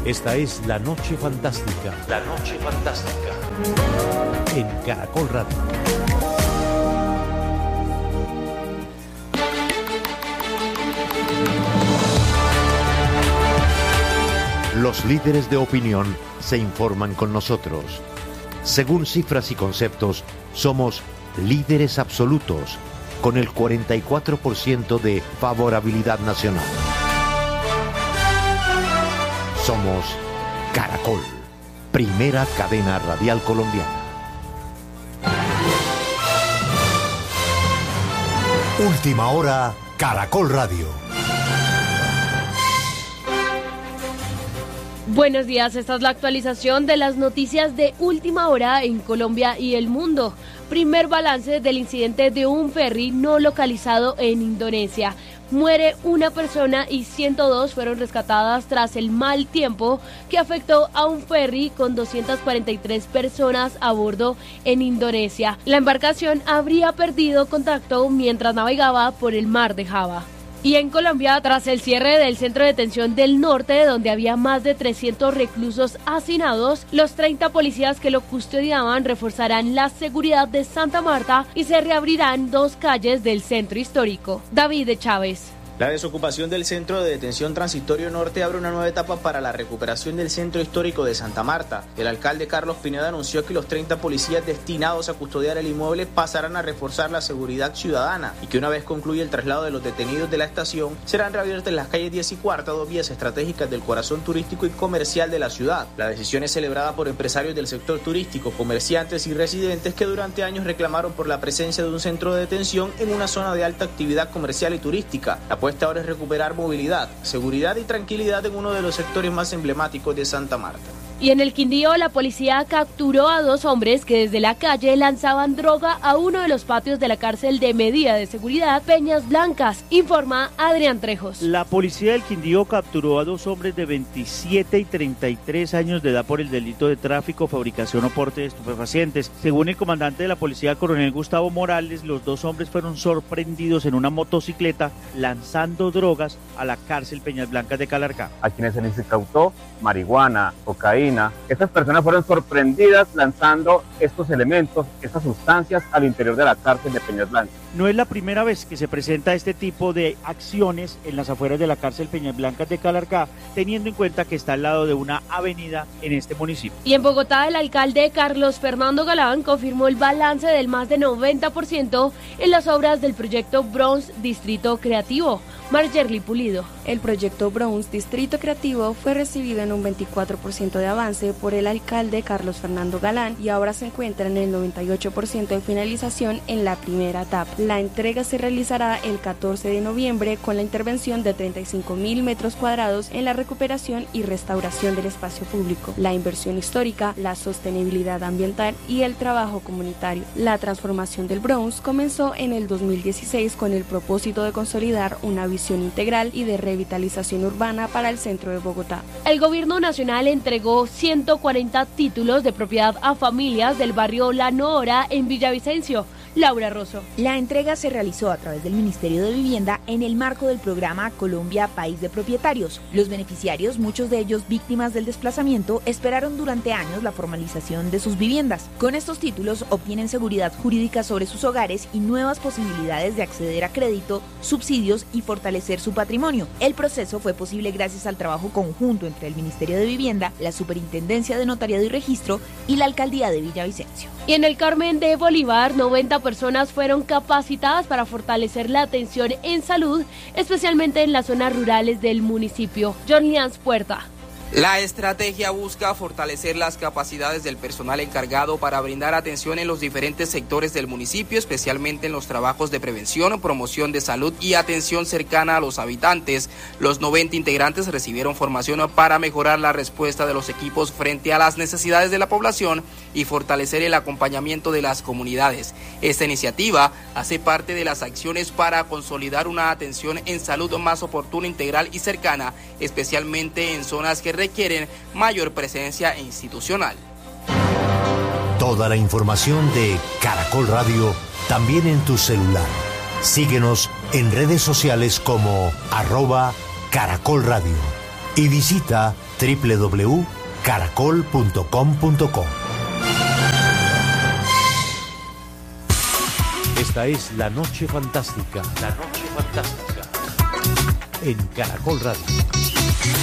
Esta es La Noche Fantástica. La Noche Fantástica. En Caracol Radio. Los líderes de opinión se informan con nosotros. Según cifras y conceptos, somos líderes absolutos, con el 44% de favorabilidad nacional. Somos Caracol, primera cadena radial colombiana. Última hora, Caracol Radio. Buenos días, esta es la actualización de las noticias de última hora en Colombia y el mundo. Primer balance del incidente de un ferry no localizado en Indonesia. Muere una persona y 102 fueron rescatadas tras el mal tiempo que afectó a un ferry con 243 personas a bordo en Indonesia. La embarcación habría perdido contacto mientras navegaba por el mar de Java. Y en Colombia, tras el cierre del centro de detención del norte, donde había más de 300 reclusos hacinados, los 30 policías que lo custodiaban reforzarán la seguridad de Santa Marta y se reabrirán 2 calles del centro histórico. David de Chávez. La desocupación del Centro de Detención Transitorio Norte abre una nueva etapa para la recuperación del centro histórico de Santa Marta. El alcalde Carlos Pineda anunció que los 30 policías destinados a custodiar el inmueble pasarán a reforzar la seguridad ciudadana y que una vez concluya el traslado de los detenidos de la estación, serán reabiertas las calles 10 y cuarta, 2 vías estratégicas del corazón turístico y comercial de la ciudad. La decisión es celebrada por empresarios del sector turístico, comerciantes y residentes que durante años reclamaron por la presencia de un centro de detención en una zona de alta actividad comercial y turística. La apuesta ahora es recuperar movilidad, seguridad y tranquilidad en uno de los sectores más emblemáticos de Santa Marta. Y en el Quindío, la policía capturó a 2 hombres que desde la calle lanzaban droga a uno de los patios de la cárcel de medida de seguridad Peñas Blancas, informa Adrián Trejos. La policía del Quindío capturó a 2 hombres de 27 y 33 años de edad por el delito de tráfico, fabricación o porte de estupefacientes. Según el comandante de la policía, coronel Gustavo Morales, los 2 hombres fueron sorprendidos en una motocicleta lanzando drogas a la cárcel Peñas Blancas de Calarcá. A quienes se les incautó marihuana, cocaína. Estas personas fueron sorprendidas lanzando estos elementos, estas sustancias al interior de la cárcel de Peñas Blancas. No es la primera vez que se presenta este tipo de acciones en las afueras de la cárcel Peñas Blancas de Calarcá, teniendo en cuenta que está al lado de una avenida en este municipio. Y en Bogotá, el alcalde Carlos Fernando Galán confirmó el balance del más de 90% en las obras del proyecto Bronce Distrito Creativo. Margerly Pulido. El proyecto Bronce Distrito Creativo fue recibido en un 24% de avance por el alcalde Carlos Fernando Galán y ahora se encuentra en el 98% de finalización en la primera etapa. La entrega se realizará el 14 de noviembre con la intervención de 35.000 metros cuadrados en la recuperación y restauración del espacio público, la inversión histórica, la sostenibilidad ambiental y el trabajo comunitario. La transformación del Bronce comenzó en el 2016 con el propósito de consolidar una visión integral y de revitalización urbana para el centro de Bogotá. El gobierno nacional entregó 140 títulos de propiedad a familias del barrio La Nohora en Villavicencio. Laura Rosso. La entrega se realizó a través del Ministerio de Vivienda en el marco del programa Colombia País de Propietarios. Los beneficiarios, muchos de ellos víctimas del desplazamiento, esperaron durante años la formalización de sus viviendas. Con estos títulos obtienen seguridad jurídica sobre sus hogares y nuevas posibilidades de acceder a crédito, subsidios y fortalecer su patrimonio. El proceso fue posible gracias al trabajo conjunto entre el Ministerio de Vivienda, la Superintendencia de Notariado y Registro y la Alcaldía de Villavicencio. Y en el Carmen de Bolívar, 90 personas fueron capacitadas para fortalecer la atención en salud, especialmente en las zonas rurales del municipio. John Lians Puerta. La estrategia busca fortalecer las capacidades del personal encargado para brindar atención en los diferentes sectores del municipio, especialmente en los trabajos de prevención, promoción de salud y atención cercana a los habitantes. Los 90 integrantes recibieron formación para mejorar la respuesta de los equipos frente a las necesidades de la población y fortalecer el acompañamiento de las comunidades. Esta iniciativa hace parte de las acciones para consolidar una atención en salud más oportuna, integral y cercana, especialmente en zonas que requieren mayor presencia institucional. Toda la información de Caracol Radio también en tu celular. Síguenos en redes sociales como @Caracol Radio y visita www.caracol.com.co. Esta es La Noche Fantástica. La Noche Fantástica. En Caracol Radio.